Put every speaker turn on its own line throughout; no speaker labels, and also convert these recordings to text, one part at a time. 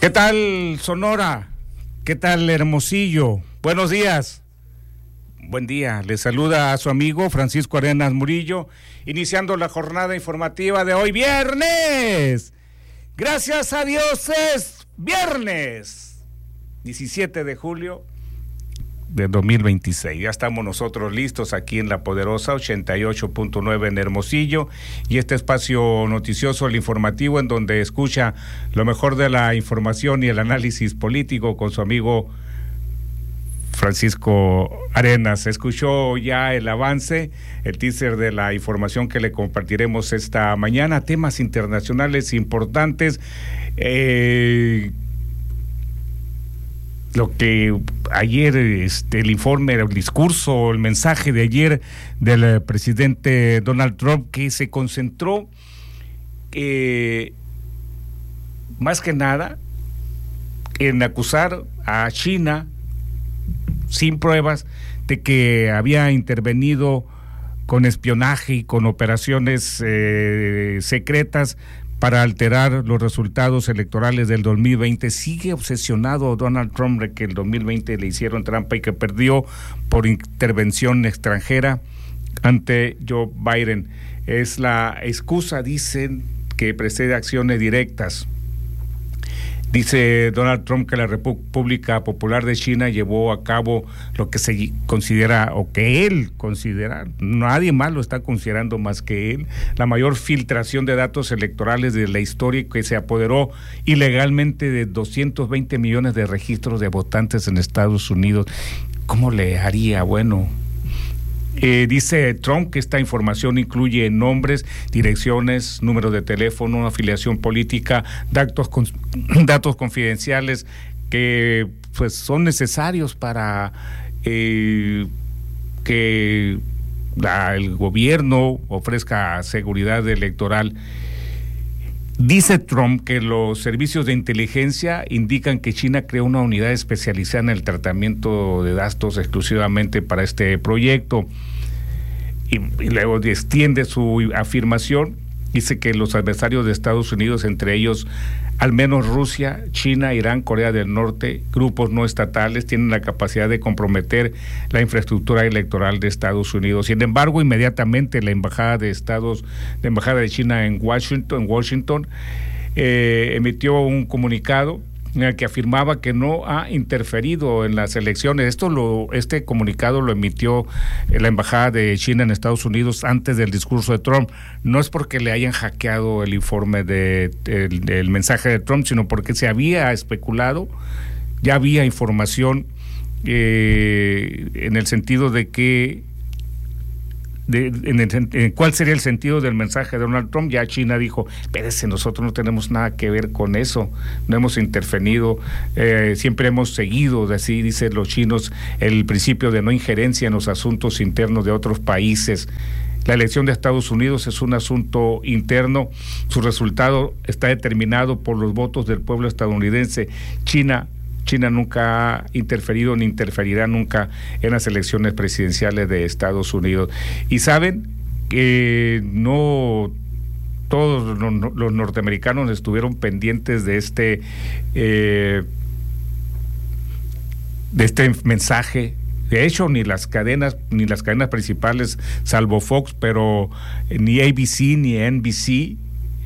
¿Qué tal, Sonora? ¿Qué tal, Hermosillo? Buenos días. Buen día. Le saluda a su amigo Francisco Arenas Murillo, iniciando la jornada informativa de hoy, viernes. Gracias a Dios es viernes, 17 de julio de 2026. Ya estamos nosotros listos aquí en La Poderosa 88.9 en Hermosillo, y este espacio noticioso, el informativo, en donde escucha lo mejor de la información y el análisis político con su amigo Francisco Arenas. Escuchó ya el avance, el teaser de la información que le compartiremos esta mañana, temas internacionales importantes, lo que ayer, el informe, el discurso, el mensaje de ayer del presidente Donald Trump, que se concentró más que nada en acusar a China sin pruebas de que había intervenido con espionaje y con operaciones secretas para alterar los resultados electorales del 2020. Sigue obsesionado Donald Trump de que el 2020 le hicieron trampa y que perdió por intervención extranjera ante Joe Biden. Es la excusa, dicen, que precede acciones directas. Dice Donald Trump que la República Popular de China llevó a cabo lo que se considera, o que él considera, nadie más lo está considerando más que él, la mayor filtración de datos electorales de la historia, que se apoderó ilegalmente de 220 millones de registros de votantes en Estados Unidos. ¿Cómo le haría? Bueno, dice Trump que esta información incluye nombres, direcciones, números de teléfono, afiliación política, datos confidenciales que pues son necesarios para que el gobierno ofrezca seguridad electoral. Dice Trump que los servicios de inteligencia indican que China creó una unidad especializada en el tratamiento de datos exclusivamente para este proyecto. Y luego extiende su afirmación, dice que los adversarios de Estados Unidos, entre ellos al menos Rusia, China, Irán, Corea del Norte, grupos no estatales, tienen la capacidad de comprometer la infraestructura electoral de Estados Unidos. Sin embargo, inmediatamente la embajada de China en Washington emitió un comunicado en el que afirmaba que no ha interferido en las elecciones. Este comunicado lo emitió la embajada de China en Estados Unidos antes del discurso de Trump. No es porque le hayan hackeado el informe del mensaje de Trump, sino porque se había especulado, ya había información en el sentido de que en cuál sería el sentido del mensaje de Donald Trump. Ya China dijo: espérese, nosotros no tenemos nada que ver con eso, no hemos intervenido, siempre hemos seguido, así dicen los chinos, el principio de no injerencia en los asuntos internos de otros países. La elección de Estados Unidos es un asunto interno, su resultado está determinado por los votos del pueblo estadounidense. China nunca ha interferido ni interferirá nunca en las elecciones presidenciales de Estados Unidos. Y saben que no todos los norteamericanos estuvieron pendientes de este mensaje. De hecho, ni las cadenas principales, salvo Fox, pero ni ABC ni NBC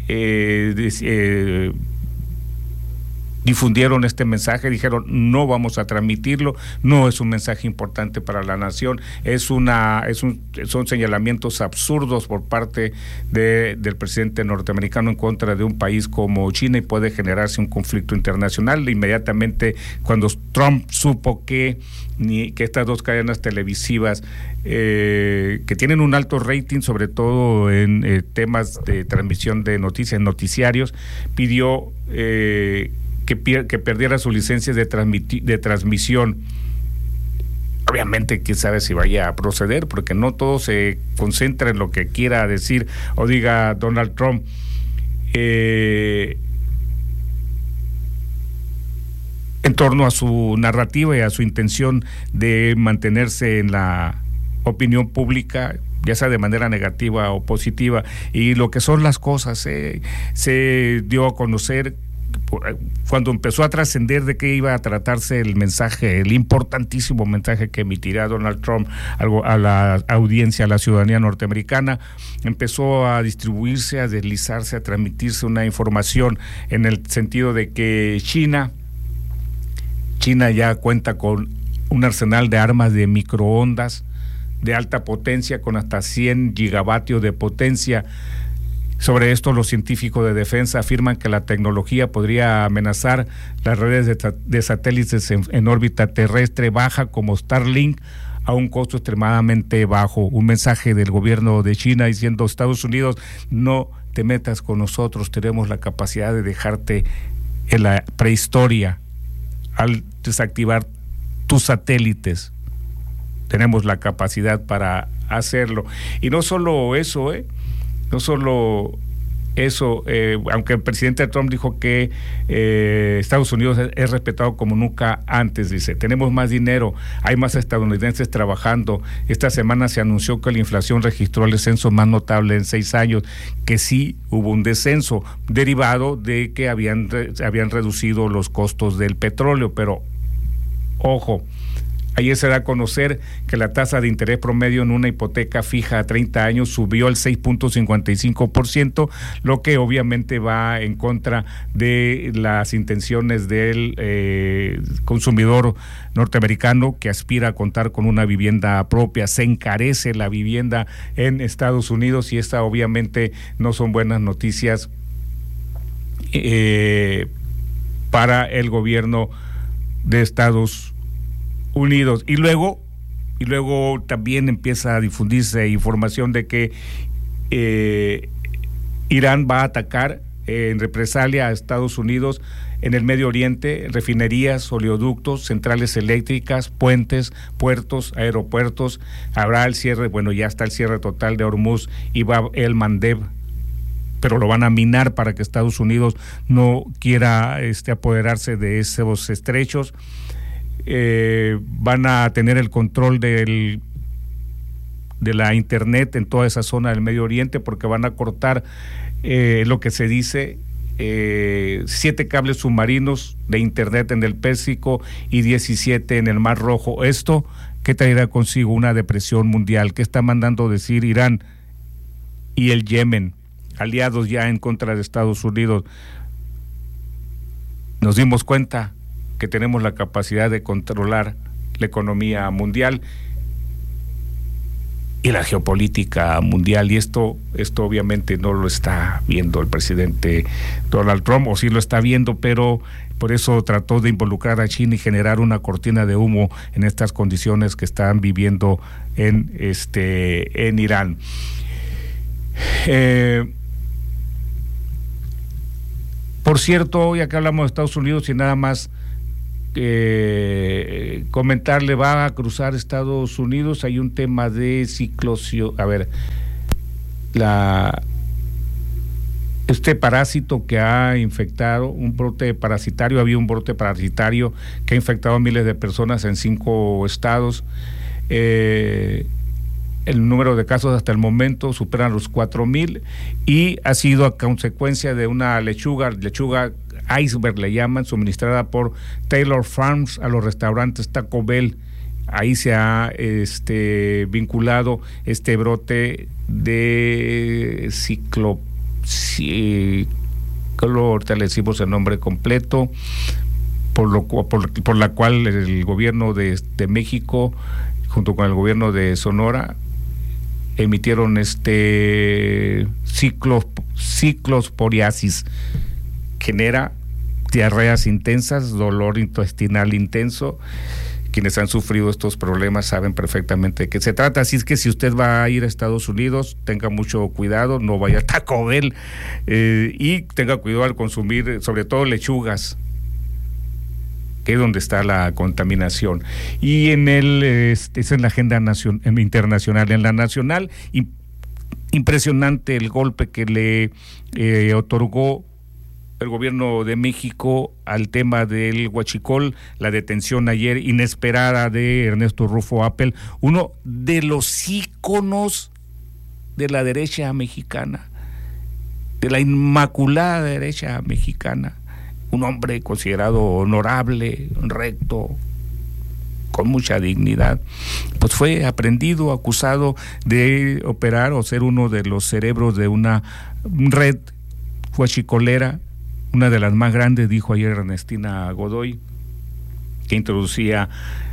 difundieron este mensaje. Dijeron: no vamos a transmitirlo, no es un mensaje importante para la nación, son señalamientos absurdos por parte del presidente norteamericano en contra de un país como China, y puede generarse un conflicto internacional. Inmediatamente, cuando Trump supo que estas dos cadenas televisivas que tienen un alto rating, sobre todo en temas de transmisión de noticias, noticiarios, pidió que perdiera su licencia de transmisión. Obviamente, quién sabe si vaya a proceder, porque no todo se concentra en lo que quiera decir o diga Donald Trump. En torno a su narrativa y a su intención de mantenerse en la opinión pública, ya sea de manera negativa o positiva. Y lo que son las cosas, se dio a conocer cuando empezó a trascender de qué iba a tratarse el mensaje, el importantísimo mensaje que emitirá Donald Trump a la audiencia, a la ciudadanía norteamericana, empezó a distribuirse, a deslizarse, a transmitirse una información en el sentido de que China ya cuenta con un arsenal de armas de microondas de alta potencia con hasta 100 gigavatios de potencia. Sobre esto, los científicos de defensa afirman que la tecnología podría amenazar las redes de satélites en órbita terrestre baja como Starlink a un costo extremadamente bajo. Un mensaje del gobierno de China diciendo: Estados Unidos, no te metas con nosotros, tenemos la capacidad de dejarte en la prehistoria al desactivar tus satélites. Tenemos la capacidad para hacerlo. Y no solo eso, aunque el presidente Trump dijo que Estados Unidos es respetado como nunca antes, dice, tenemos más dinero, hay más estadounidenses trabajando. Esta semana se anunció que la inflación registró el descenso más notable en 6 años, que sí hubo un descenso derivado de que habían reducido los costos del petróleo, pero ojo, ayer se da a conocer que la tasa de interés promedio en una hipoteca fija a 30 años subió al 6.55%, lo que obviamente va en contra de las intenciones del consumidor norteamericano que aspira a contar con una vivienda propia. Se encarece la vivienda en Estados Unidos y esta obviamente no son buenas noticias para el gobierno de Estados Unidos. Y luego también empieza a difundirse información de que Irán va a atacar en represalia a Estados Unidos en el Medio Oriente, refinerías, oleoductos, centrales eléctricas, puentes, puertos, aeropuertos. Habrá el cierre, ya está el cierre total de Hormuz y Bab el Mandeb, pero lo van a minar para que Estados Unidos no quiera apoderarse de esos estrechos. Van a tener el control de la internet en toda esa zona del Medio Oriente, porque van a cortar lo que se dice 7 cables submarinos de internet en el Pérsico y 17 en el Mar Rojo. Esto, ¿qué traerá consigo? Una depresión mundial. ¿Qué está mandando decir Irán y el Yemen, aliados ya en contra de Estados Unidos? Nos dimos cuenta que tenemos la capacidad de controlar la economía mundial y la geopolítica mundial, y esto obviamente no lo está viendo el presidente Donald Trump, o sí lo está viendo, pero por eso trató de involucrar a China y generar una cortina de humo en estas condiciones que están viviendo en Irán. Por cierto, ya que hablamos de Estados Unidos y nada más comentarle, va a cruzar Estados Unidos, hay un tema de ciclocio, este parásito que ha infectado, un brote parasitario, había un brote parasitario que ha infectado a miles de personas en 5 estados. El número de casos hasta el momento superan los 4,000 y ha sido a consecuencia de una lechuga iceberg le llaman, suministrada por Taylor Farms a los restaurantes Taco Bell. Ahí se ha vinculado este brote de ahorita le decimos el nombre completo, por la cual el gobierno de México junto con el gobierno de Sonora emitieron ciclosporiasis. Genera diarreas intensas, dolor intestinal intenso. Quienes han sufrido estos problemas saben perfectamente de qué se trata. Así es que si usted va a ir a Estados Unidos, tenga mucho cuidado, no vaya a Taco Bell y tenga cuidado al consumir, sobre todo lechugas, que es donde está la contaminación. Y en es en la agenda internacional. En la nacional, impresionante el golpe que le otorgó el gobierno de México al tema del huachicol, la detención ayer inesperada de Ernesto Rufo Appel, uno de los íconos de la derecha mexicana, de la inmaculada derecha mexicana, un hombre considerado honorable, recto, con mucha dignidad, pues fue aprehendido, acusado de operar o ser uno de los cerebros de una red huachicolera, una de las más grandes, dijo ayer Ernestina Godoy, que introducía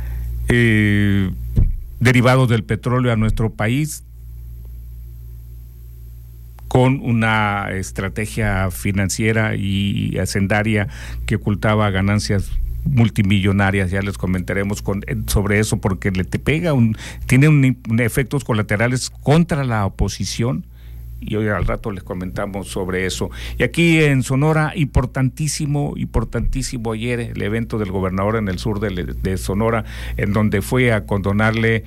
derivados del petróleo a nuestro país con una estrategia financiera y hacendaria que ocultaba ganancias multimillonarias. Ya les comentaremos sobre eso, porque tiene efectos colaterales contra la oposición, y hoy al rato les comentamos sobre eso. Y aquí en Sonora, importantísimo ayer el evento del gobernador en el sur de Sonora, en donde fue a condonarle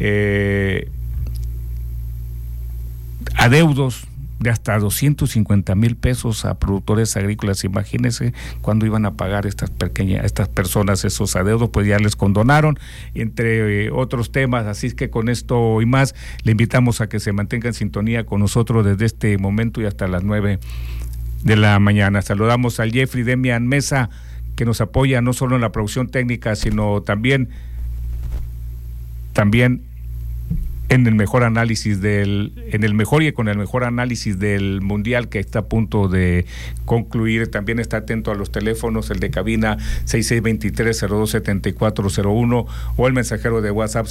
adeudos de hasta 250,000 pesos a productores agrícolas. Imagínense cuándo iban a pagar estas personas esos adeudos, pues ya les condonaron, entre otros temas. Así es que con esto y más, le invitamos a que se mantenga en sintonía con nosotros desde este momento y hasta las 9 de la mañana. Saludamos al Jeffrey Demian Mesa, que nos apoya no solo en la producción técnica, sino también en el mejor análisis con el mejor análisis del Mundial, que está a punto de concluir. También está atento a los teléfonos, el de cabina 6623-027401 o el mensajero de WhatsApp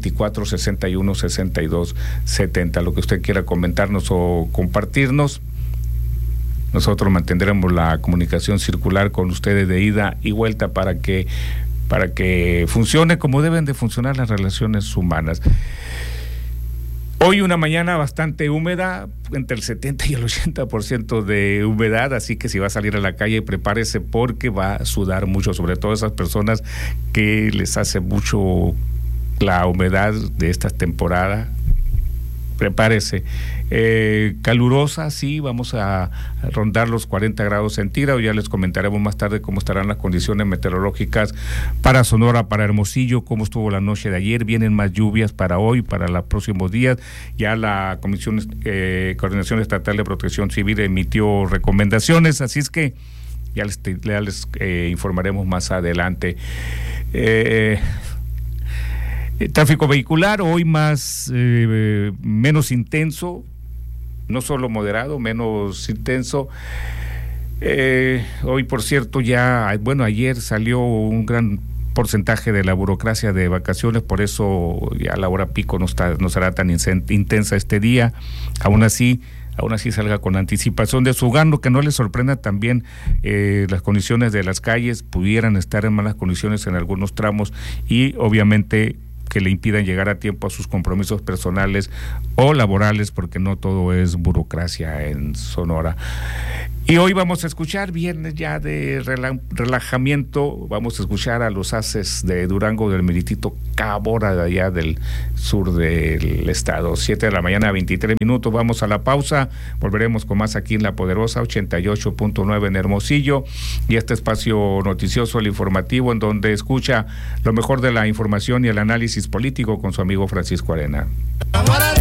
6624-616270. Lo que usted quiera comentarnos o compartirnos, nosotros mantendremos la comunicación circular con ustedes de ida y vuelta para que funcione como deben de funcionar las relaciones humanas. Hoy una mañana bastante húmeda, entre el 70 y el 80% de humedad, así que si va a salir a la calle, prepárese porque va a sudar mucho, sobre todo esas personas que les hace mucho la humedad de esta temporada. Prepárese. Calurosa, sí, vamos a rondar los 40 grados centígrados. Ya les comentaremos más tarde cómo estarán las condiciones meteorológicas para Sonora, para Hermosillo, cómo estuvo la noche de ayer. Vienen más lluvias para hoy, para los próximos días. Ya la Coordinación Estatal de Protección Civil emitió recomendaciones, así es que ya les informaremos más adelante. Tráfico vehicular hoy menos intenso, no solo moderado, menos intenso. Hoy, por cierto, ayer salió un gran porcentaje de la burocracia de vacaciones, por eso ya la hora pico no será tan intensa este día. Aún así salga con anticipación de su hogar, que no les sorprenda también las condiciones de las calles, pudieran estar en malas condiciones en algunos tramos, y obviamente que le impidan llegar a tiempo a sus compromisos personales o laborales, porque no todo es burocracia en Sonora. Y hoy vamos a escuchar, viernes ya de relajamiento, vamos a escuchar a los Haces de Durango, del meritito Cabora, de allá del sur del estado. 7 de la mañana, 23 minutos, vamos a la pausa, volveremos con más aquí en La Poderosa 88.9 en Hermosillo, y este espacio noticioso, el informativo, en donde escucha lo mejor de la información y el análisis político con su amigo Francisco Arena.